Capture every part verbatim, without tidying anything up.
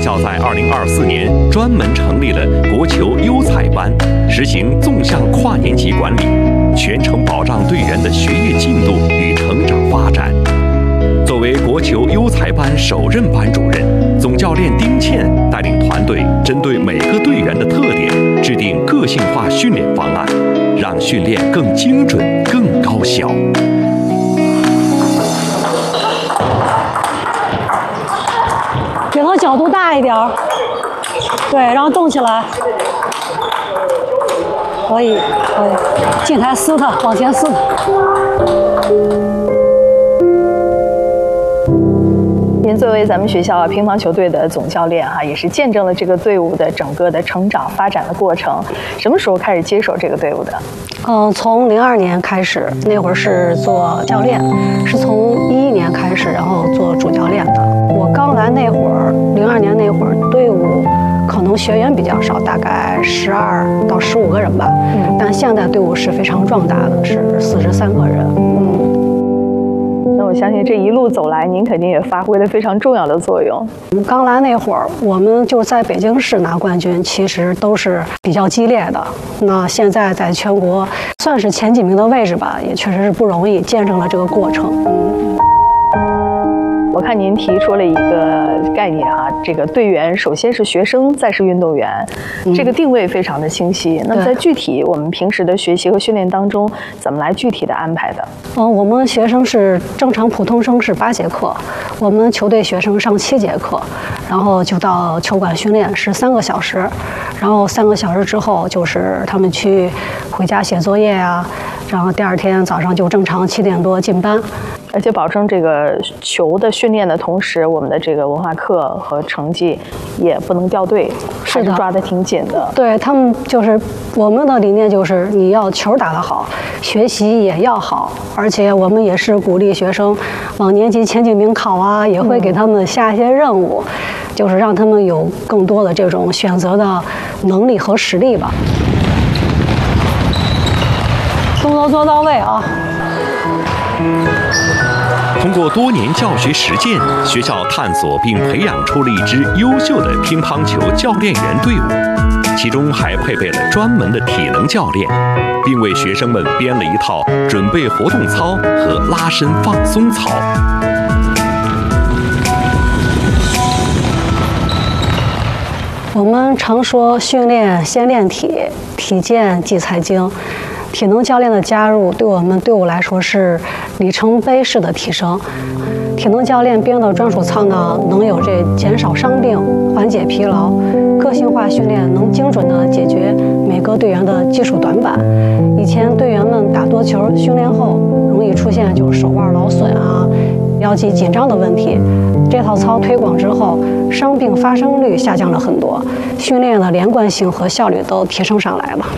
校在二零二四年专门成立了国球优才班，实行纵向跨年级管理，全程保障队员的学业进度与成长发展。作为国球优才班首任班主任，总教练丁倩带领团队针对每个队员的特点，制定个性化训练方案，让训练更精准、更高效。 给它角度大一点儿，对，然后动起来，可以，可以，进台撕它，往前撕它。 您作为咱们学校乒乓球队的总教练哈，也是见证了这个队伍的整个的成长发展的过程。什么时候开始接手这个队伍的？ 嗯，从零二年开始，那会儿是做教练，是从一一年开始，然后做主教练的。我刚来那会儿，零二年那会儿，队伍可能学员比较少，大概十二到十五个人吧。嗯，但现在队伍是非常壮大的，是四十三个人。嗯。 那我相信这一路走来，您肯定也发挥了非常重要的作用。 刚来那会儿，我们就在北京市拿冠军，其实都是比较激烈的。那现在在全国算是前几名的位置吧，也确实是不容易，见证了这个过程。嗯。 我看您提出了一个概念哈、啊，这个队员首先是学生，再是运动员，嗯、这个定位非常的清晰。那么在具体我们平时的学习和训练当中，怎么来具体的安排的？ 嗯，我们学生是正常普通生是八节课，我们球队学生上七节课，然后就到球馆训练是三个小时，然后三个小时之后就是他们去回家写作业啊，然后第二天早上就正常七点多进班。 而且保证这个球的训练的同时，我们的这个文化课和成绩也不能掉队，还是抓得挺紧的。 对他们就是我们的理念就是你要球打得好，学习也要好，而且我们也是鼓励学生往年级前几名考啊，也会给他们下一些任务，嗯、就是让他们有更多的这种选择的能力和实力吧。动作做到位啊！ 通过多年教学实践，学校探索并培养出了一支优秀的乒乓球教练员队伍，其中还配备了专门的体能教练，并为学生们编了一套准备活动操和拉伸放松操。 我们常说训练先练体，体健即财经。体能教练的加入对我们队伍来说是里程碑式的提升。体能教练编的专属操呢，能有这减少伤病、缓解疲劳，个性化训练能精准地解决每个队员的技术短板。以前队员们打多球训练后，容易出现就手腕劳损啊、腰肌紧张的问题。这套操推广之后，伤病发生率下降了很多，训练的连贯性和效率都提升上来了。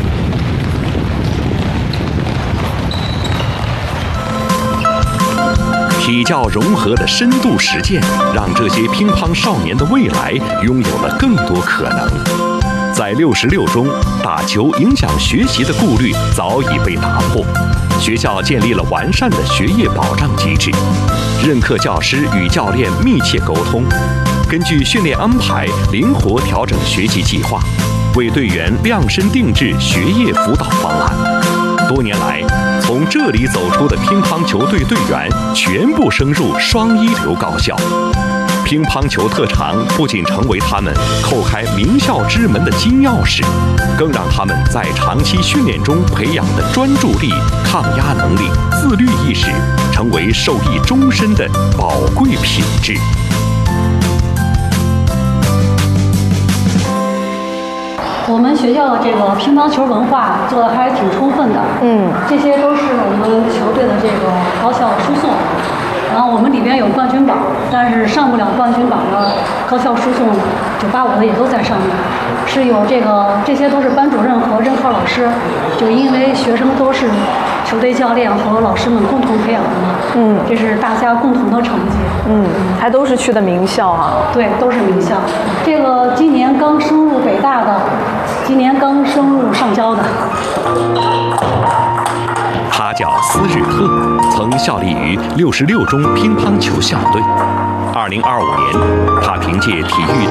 体教融合的深度实践，让这些乒乓少年的未来拥有了更多可能。在六十六中，打球影响学习的顾虑早已被打破，学校建立了完善的学业保障机制，任课教师与教练密切沟通，根据训练安排灵活调整学习计划，为队员量身定制学业辅导方案。多年来，从这里走出的乒乓球队队员全部升入双一流高校。乒乓球特长不仅成为他们叩开名校之门的金钥匙，更让他们在长期训练中培养的专注力、抗压能力、自律意识，成为受益终身的宝贵品质。 我们学校的这个乒乓球文化做的还是挺充分的，嗯，这些都是我们球队的这个高校输送，然后我们里边有冠军榜，但是上不了冠军榜的高校输送九八五的也都在上面，是有这个，这些都是班主任和任课老师，就因为学生都是球队教练和老师们共同培养的嘛，嗯，这是大家共同的成绩， 嗯，还都是去的名校啊， 对，都是名校，这个今年刚升入北大的。今年刚升入上交的， 他叫斯日特，曾效力于六十六中乒乓球校队。二零二五年，他凭借体育